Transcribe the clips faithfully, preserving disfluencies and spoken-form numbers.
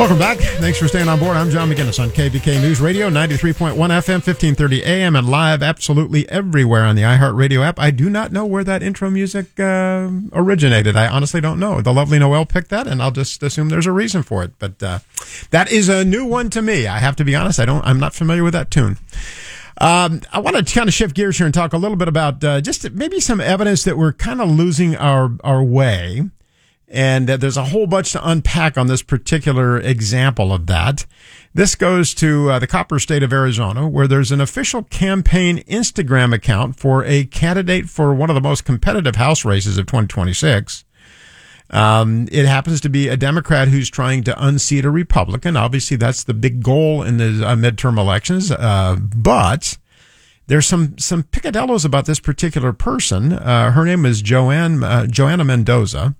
Welcome back. Thanks for staying on board. I'm John McGinnis on K B K News Radio, ninety-three point one F M, fifteen thirty A M, and live absolutely everywhere on the iHeartRadio app. I do not know where that intro music uh, originated. I honestly don't know. The lovely Noel picked that, and I'll just assume there's a reason for it. But uh, that is a new one to me. I have to be honest. I don't. I'm not familiar with that tune. Um, I want to kind of shift gears here and talk a little bit about uh, just maybe some evidence that we're kind of losing our our way. And uh, there's a whole bunch to unpack on this particular example of that. This goes to uh, the Copper State of Arizona, where there's an official campaign Instagram account for a candidate for one of the most competitive House races of twenty twenty-six. Um, it happens to be a Democrat who's trying to unseat a Republican. Obviously, that's the big goal in the uh, midterm elections. Uh, but there's some some picadillos about this particular person. Uh, her name is Joanne uh, Joanna Mendoza.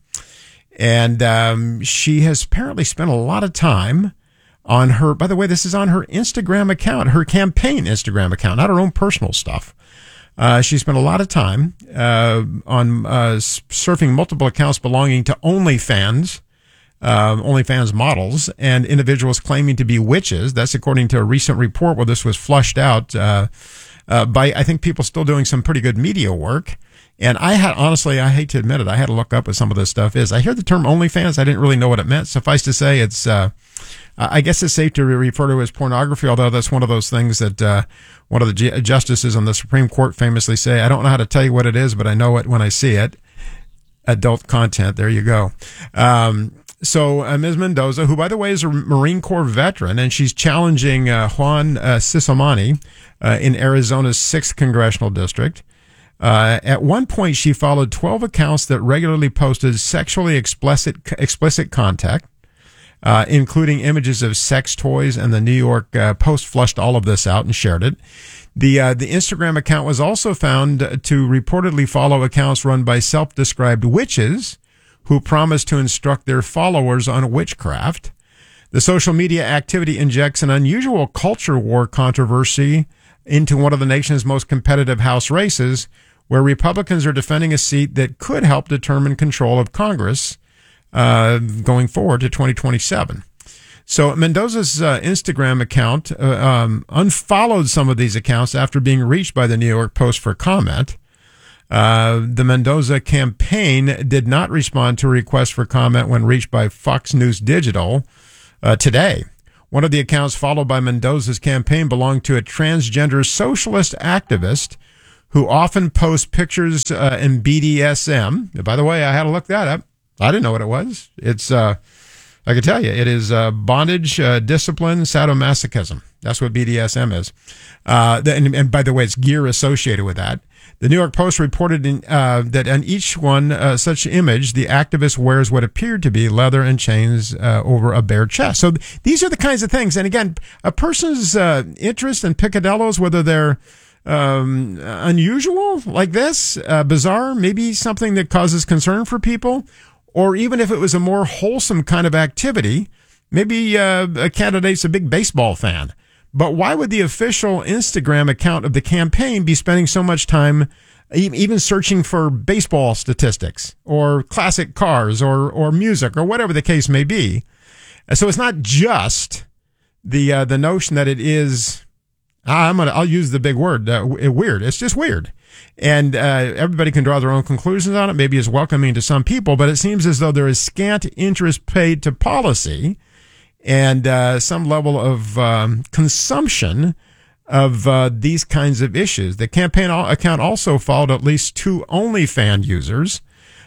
And um, she has apparently spent a lot of time on her, by the way, this is on her Instagram account, her campaign Instagram account, not her own personal stuff. Uh, she spent a lot of time uh, on uh, surfing multiple accounts belonging to OnlyFans, uh, OnlyFans models, and individuals claiming to be witches. That's according to a recent report where this was flushed out uh, uh, by, I think, people still doing some pretty good media work. And I had, honestly, I hate to admit it, I had to look up what some of this stuff is. I hear the term OnlyFans. I didn't really know what it meant. Suffice to say, it's, uh, I guess it's safe to refer to it as pornography, although that's one of those things that, uh, one of the G- justices on the Supreme Court famously say, I don't know how to tell you what it is, but I know it when I see it. Adult content. There you go. Um, so, uh, Miz Mendoza, who, by the way, is a Marine Corps veteran, and she's challenging, uh, Juan, uh, Cisomani, uh, in Arizona's sixth congressional district. Uh, at one point, she followed twelve accounts that regularly posted sexually explicit explicit content, uh, including images of sex toys, and the New York uh, Post flushed all of this out and shared it. The uh, the Instagram account was also found to reportedly follow accounts run by self-described witches who promise to instruct their followers on witchcraft. The social media activity injects an unusual culture war controversy into one of the nation's most competitive House races, where Republicans are defending a seat that could help determine control of Congress uh, going forward to twenty twenty-seven. So Mendoza's uh, Instagram account uh, um, unfollowed some of these accounts after being reached by the New York Post for comment. Uh, the Mendoza campaign did not respond to a request for comment when reached by Fox News Digital uh, today. One of the accounts followed by Mendoza's campaign belonged to a transgender socialist activist who often posts pictures uh, in B D S M. By the way, I had to look that up. I didn't know what it was. It's, uh, I can tell you, it is uh, bondage, uh, discipline, sadomasochism. That's what B D S M is. Uh, and, and by the way, it's gear associated with that. The New York Post reported in, uh, that on each one uh, such image, the activist wears what appeared to be leather and chains uh, over a bare chest. So th- these are the kinds of things. And again, a person's uh, interest in picadillos, whether they're um, unusual like this, uh, bizarre, maybe something that causes concern for people, or even if it was a more wholesome kind of activity, maybe uh, a candidate's a big baseball fan. But why would the official Instagram account of the campaign be spending so much time even searching for baseball statistics or classic cars or, or music or whatever the case may be? So it's not just the uh, the notion that it is, I'm gonna I'll use the big word, uh, weird. It's just weird. And uh, everybody can draw their own conclusions on it. Maybe it's welcoming to some people, but it seems as though there is scant interest paid to policy and uh, some level of um, consumption of uh, these kinds of issues. The campaign account also followed at least two OnlyFans users.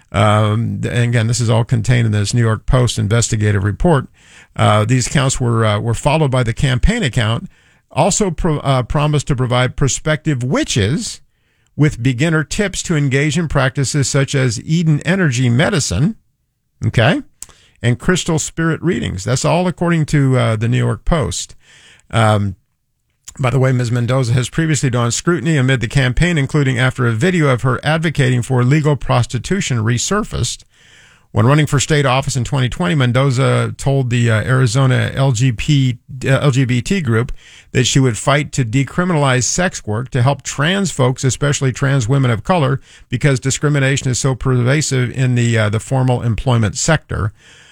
Um, and again, this is all contained in this New York Post investigative report. Uh, these accounts were uh, were followed by the campaign account, also pro- uh, promised to provide prospective witches with beginner tips to engage in practices such as Eden energy medicine. Okay. And crystal spirit readings. That's all according to uh, the New York Post. Um, by the way, Miz Mendoza has previously done scrutiny amid the campaign, including after a video of her advocating for legal prostitution resurfaced. When running for state office in twenty twenty, Mendoza told the uh, Arizona L G B T, uh, L G B T group that she would fight to decriminalize sex work to help trans folks, especially trans women of color, because discrimination is so pervasive in the uh, the formal employment sector.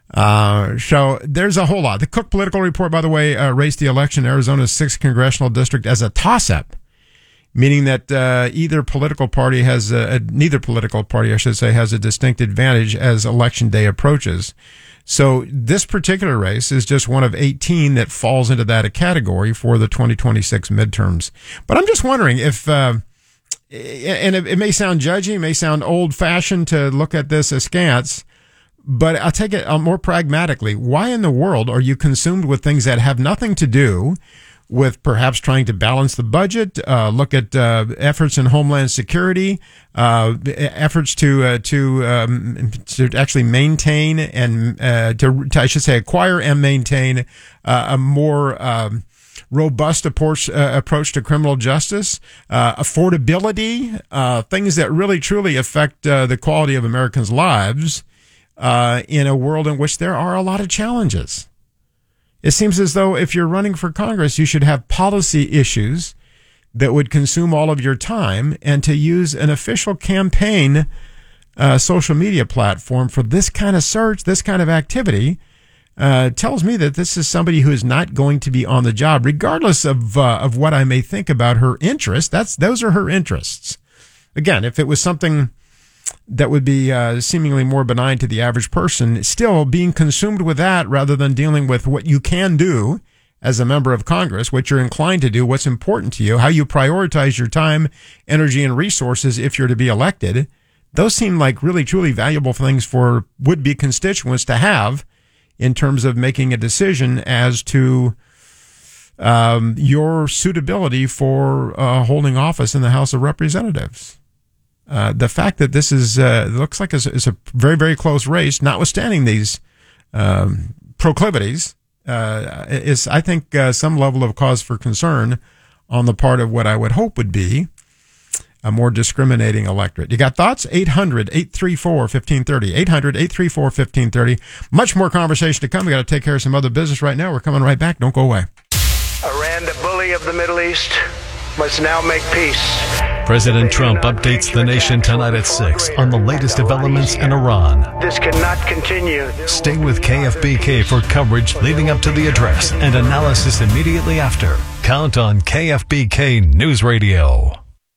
Uh, so there's a whole lot. The Cook Political Report, by the way, uh, raised the election in Arizona's sixth congressional district as a toss-up, meaning that uh, either political party has a, a, neither political party, I should say, has a distinct advantage as election day approaches. So this particular race is just one of eighteen that falls into that category for the twenty twenty-six midterms. But I'm just wondering if, uh, and it, it may sound judgy, it may sound old-fashioned to look at this askance, but I'll take it more pragmatically. Why in the world are you consumed with things that have nothing to do with perhaps trying to balance the budget, uh, look at uh, efforts in Homeland Security, uh, efforts to uh, to um, to actually maintain and uh, to, to I should say acquire and maintain uh, a more um, robust approach, uh, approach to criminal justice, uh, affordability, uh, things that really truly affect uh, the quality of Americans' lives uh, in a world in which there are a lot of challenges. It seems as though if you're running for Congress, you should have policy issues that would consume all of your time, and to use an official campaign uh, social media platform for this kind of search, this kind of activity, uh, tells me that this is somebody who is not going to be on the job, regardless of uh, of what I may think about her interests. That's those are her interests. Again, if it was something that would be uh, seemingly more benign to the average person, still being consumed with that rather than dealing with what you can do as a member of Congress, what you're inclined to do, what's important to you, how you prioritize your time, energy, and resources if you're to be elected. Those seem like really, truly valuable things for would-be constituents to have in terms of making a decision as to um, your suitability for uh, holding office in the House of Representatives. Uh, the fact that this is uh, looks like it's, it's a very, very close race, notwithstanding these um, proclivities, uh, is, I think, uh, some level of cause for concern on the part of what I would hope would be a more discriminating electorate. You got thoughts? eight hundred, eight three four, fifteen thirty. eight hundred, eight three four, fifteen thirty. Much more conversation to come. We got to take care of some other business right now. We're coming right back. Don't go away. Iran, the bully of the Middle East, must now make peace. President Trump updates the nation tonight at six on the latest developments in Iran. This cannot continue. Stay with K F B K for coverage leading up to the address and analysis immediately after. Count on K F B K News Radio.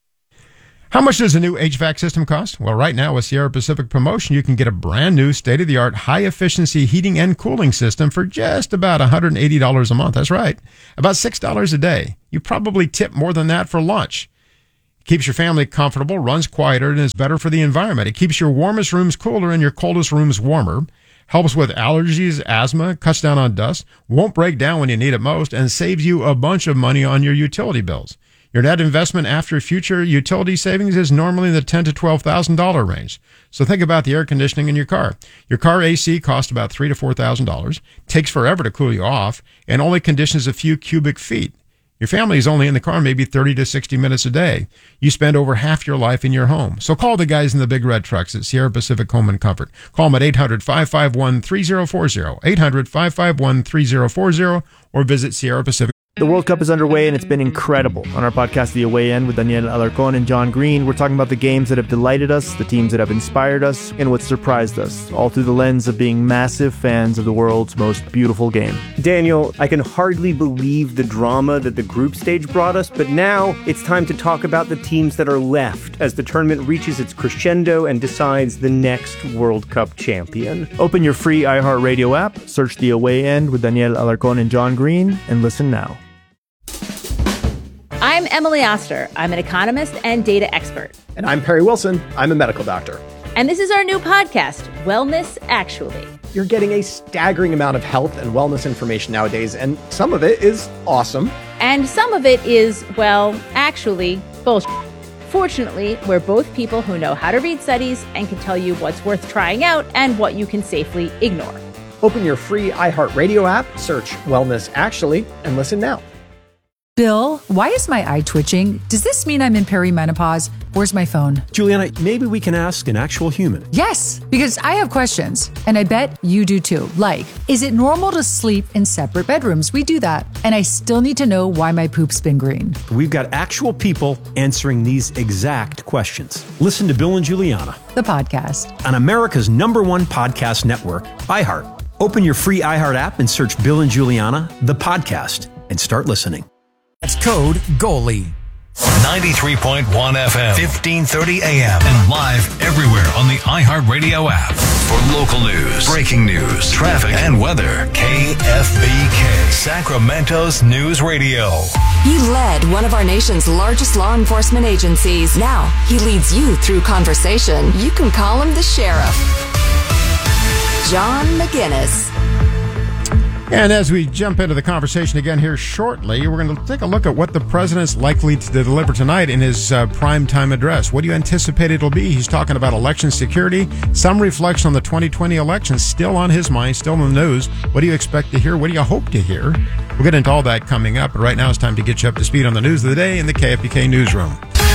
How much does a new H V A C system cost? Well, right now with Sierra Pacific promotion, you can get a brand new state-of-the-art high-efficiency heating and cooling system for just about one hundred eighty dollars a month. That's right, about six dollars a day. You probably tip more than that for lunch. It keeps your family comfortable, runs quieter, and is better for the environment. It keeps your warmest rooms cooler and your coldest rooms warmer. Helps with allergies, asthma, cuts down on dust, won't break down when you need it most, and saves you a bunch of money on your utility bills. Your net investment after future utility savings is normally in the ten thousand to twelve thousand dollars range. So think about the air conditioning in your car. Your car A C costs about three thousand to four thousand dollars, takes forever to cool you off, and only conditions a few cubic feet. Your family is only in the car maybe thirty to sixty minutes a day. You spend over half your life in your home. So call the guys in the big red trucks at Sierra Pacific Home and Comfort. Call them at eight hundred, five five one, three zero four zero, eight hundred, five five one, three zero four zero, or visit Sierra Pacific. The World Cup is underway, and it's been incredible. On our podcast, The Away End, with Daniel Alarcón and John Green, we're talking about the games that have delighted us, the teams that have inspired us, and what surprised us, all through the lens of being massive fans of the world's most beautiful game. Daniel, I can hardly believe the drama that the group stage brought us, but now it's time to talk about the teams that are left as the tournament reaches its crescendo and decides the next World Cup champion. Open your free iHeartRadio app, search The Away End with Daniel Alarcón and John Green, and listen now. I'm Emily Oster. I'm an economist and data expert. And I'm Perry Wilson. I'm a medical doctor. And this is our new podcast, Wellness Actually. You're getting a staggering amount of health and wellness information nowadays, and some of it is awesome. And some of it is, well, actually, bullshit. Fortunately, we're both people who know how to read studies and can tell you what's worth trying out and what you can safely ignore. Open your free iHeartRadio app, search Wellness Actually, and listen now. Bill, why is my eye twitching? Does this mean I'm in perimenopause? Where's my phone? Juliana, maybe we can ask an actual human. Yes, because I have questions, and I bet you do too. Like, is it normal to sleep in separate bedrooms? We do that. And I still need to know why my poop's been green. We've got actual people answering these exact questions. Listen to Bill and Juliana, the podcast, on America's number one podcast network, iHeart. Open your free iHeart app and search Bill and Juliana, the podcast, and start listening. That's code GOALIE. ninety-three point one F M, fifteen thirty A M, and live everywhere on the iHeartRadio app. For local news, breaking news, traffic, and weather, K F B K, Sacramento's News Radio. He led one of our nation's largest law enforcement agencies. Now he leads you through conversation. You can call him the sheriff. John McGinnis. And as we jump into the conversation again here shortly, we're going to take a look at what the president's likely to deliver tonight in his uh, primetime address. What do you anticipate it'll be? He's talking about election security, some reflection on the twenty twenty election, still on his mind, still in the news. What do you expect to hear? What do you hope to hear? We'll get into all that coming up, but right now it's time to get you up to speed on the news of the day in the K F B K Newsroom.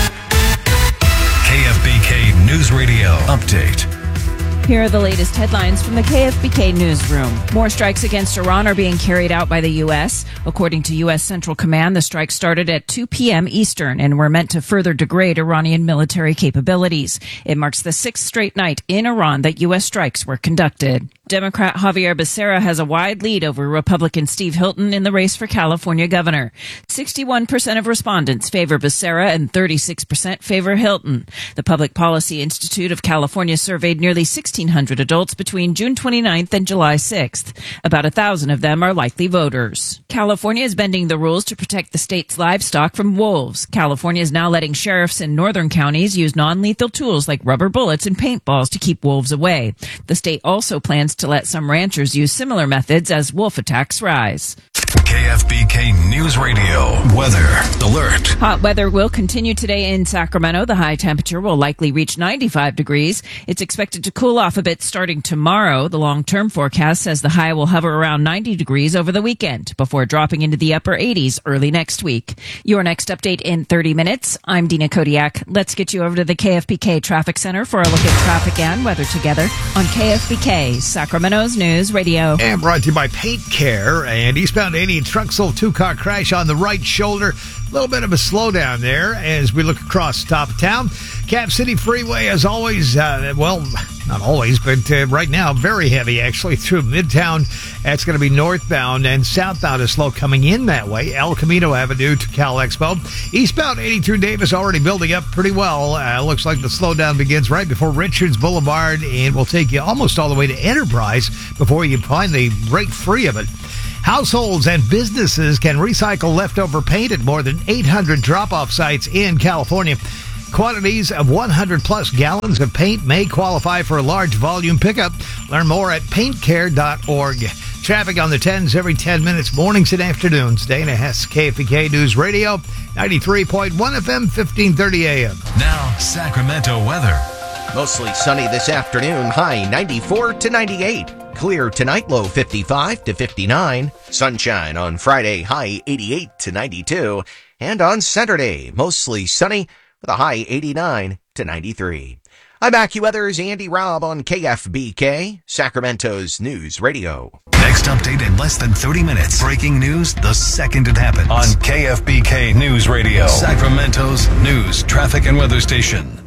K F B K News Radio Update. Here are the latest headlines from the K F B K Newsroom. More strikes against Iran are being carried out by the U S. According to U S Central Command, the strikes started at two p.m. Eastern and were meant to further degrade Iranian military capabilities. It marks the sixth straight night in Iran that U S strikes were conducted. Democrat Javier Becerra has a wide lead over Republican Steve Hilton in the race for California governor. sixty-one percent of respondents favor Becerra and thirty-six percent favor Hilton. The Public Policy Institute of California surveyed nearly sixteen hundred adults between June twenty-ninth and July sixth. About one thousand of them are likely voters. California is bending the rules to protect the state's livestock from wolves. California is now letting sheriffs in northern counties use non-lethal tools like rubber bullets and paintballs to keep wolves away. The state also plans to let some ranchers use similar methods as wolf attacks rise. K F B K News Radio Weather Alert. Hot weather will continue today in Sacramento. The high temperature will likely reach ninety-five degrees. It's expected to cool off a bit starting tomorrow. The long-term forecast says the high will hover around ninety degrees over the weekend before dropping into the upper eighties early next week. Your next update in thirty minutes. I'm Dina Kodiak. Let's get you over to the K F B K Traffic Center for a look at traffic and weather together on K F B K, Sacramento's News Radio. And brought to you by Paint Care and eastbound eighty Truxell, two-car crash on the right shoulder. A little bit of a slowdown there as we look across the top of town. Cap City Freeway, as always, uh, well, not always, but uh, right now, very heavy, actually, through Midtown. That's going to be northbound, and southbound is slow coming in that way. El Camino Avenue to Cal Expo. Eastbound eighty through Davis already building up pretty well. Uh, looks like the slowdown begins right before Richards Boulevard, and will take you almost all the way to Enterprise before you finally break free of it. Households and businesses can recycle leftover paint at more than eight hundred drop-off sites in California. Quantities of one hundred plus gallons of paint may qualify for a large volume pickup. Learn more at paint care dot org. Traffic on the tens every ten minutes, mornings and afternoons. Dana Hess, K F B K News Radio, ninety-three point one F M, fifteen thirty A M. Now, Sacramento weather. Mostly sunny this afternoon, high ninety-four to ninety-eight. Clear tonight, low fifty-five to fifty-nine. Sunshine on Friday, high eighty-eight to ninety-two. And on Saturday, mostly sunny with a high eighty-nine to ninety-three. I'm AccuWeather's Andy Robb on K F B K, Sacramento's News Radio. Next update in less than thirty minutes. Breaking news the second it happens. On K F B K News Radio, Sacramento's news, traffic, and weather station.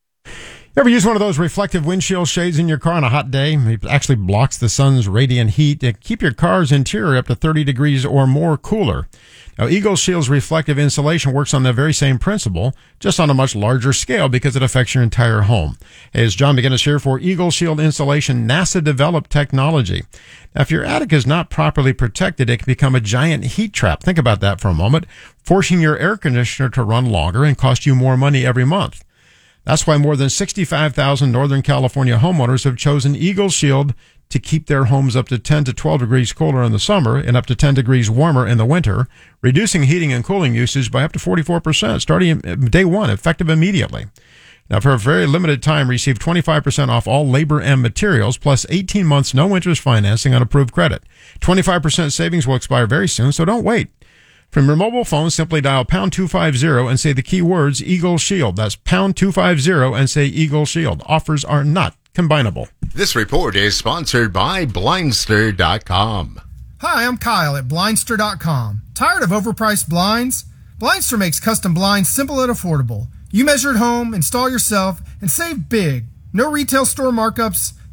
Ever use one of those reflective windshield shades in your car on a hot day? It actually blocks the sun's radiant heat to keep your car's interior up to thirty degrees or more cooler. Now, Eagle Shield's reflective insulation works on the very same principle, just on a much larger scale because it affects your entire home. Hey, it's John McGinnis here for Eagle Shield Insulation, NASA-developed technology. Now, if your attic is not properly protected, it can become a giant heat trap. Think about that for a moment, forcing your air conditioner to run longer and cost you more money every month. That's why more than sixty-five thousand Northern California homeowners have chosen Eagle Shield to keep their homes up to ten to twelve degrees cooler in the summer and up to ten degrees warmer in the winter, reducing heating and cooling usage by up to forty-four percent starting day one, effective immediately. Now, for a very limited time, receive twenty-five percent off all labor and materials, plus eighteen months no-interest financing on approved credit. twenty-five percent savings will expire very soon, so don't wait. From your mobile phone, simply dial pound two fifty and say the key words Eagle Shield. That's pound two fifty and say Eagle Shield. Offers are not combinable. This report is sponsored by Blindster dot com. Hi, I'm Kyle at Blindster dot com. Tired of overpriced blinds? Blindster makes custom blinds simple and affordable. You measure at home, install yourself, and save big. No retail store markups,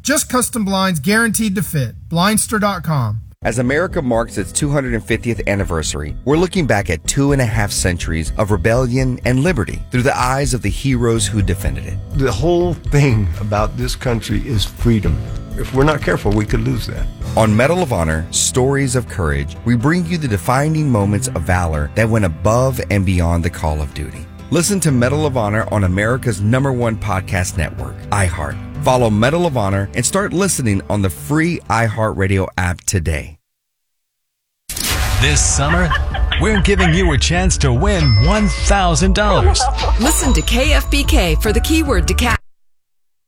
Just custom blinds guaranteed to fit. Blindster dot com. As America marks its two hundred fiftieth anniversary, we're looking back at two and a half centuries of rebellion and liberty through the eyes of the heroes who defended it. The whole thing about this country is freedom. If we're not careful, we could lose that. On Medal of Honor, Stories of Courage, we bring you the defining moments of valor that went above and beyond the call of duty. Listen to Medal of Honor on America's number one podcast network, iHeart. Follow Medal of Honor and start listening on the free iHeartRadio app today. This summer, we're giving you a chance to win one thousand dollars. Listen to K F B K for the keyword DeKalb